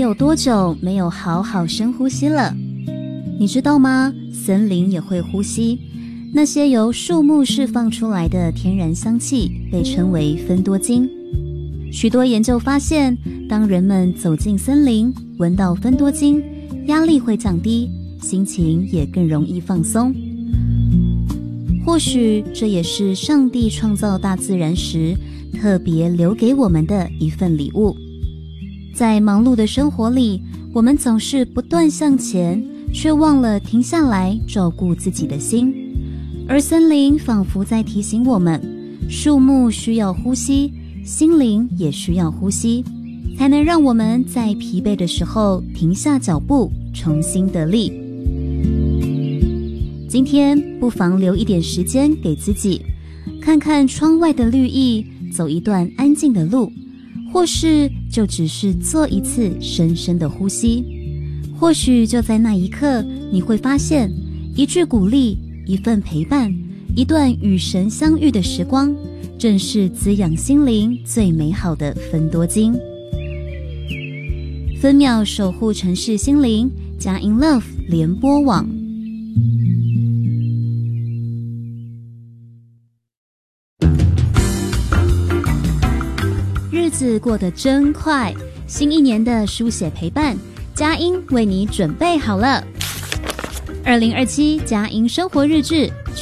有多久没有好好深呼吸了？你知道吗？森林也会呼吸。那些由树木释放出来的天然香气被称为芬多精。许多研究发现，当人们走进森林，闻到芬多精，压力会降低，心情也更容易放松。或许这也是上帝创造大自然时特别留给我们的一份礼物。在忙碌的生活里，我们总是不断向前，却忘了停下来照顾自己的心。而森林仿佛在提醒我们，树木需要呼吸，心灵也需要呼吸，才能让我们在疲惫的时候停下脚步，重新得力。今天不妨留一点时间给自己，看看窗外的绿意，走一段安静的路，或是就只是做一次深深的呼吸。或许就在那一刻，你会发现一句鼓励，一份陪伴，一段与神相遇的时光，正是滋养心灵最美好的芬多精。分秒守护城市心灵，佳音 Love 联播网。日子过得真快，新一年的书写陪伴，佳音为你准备好了。2027佳音生活日志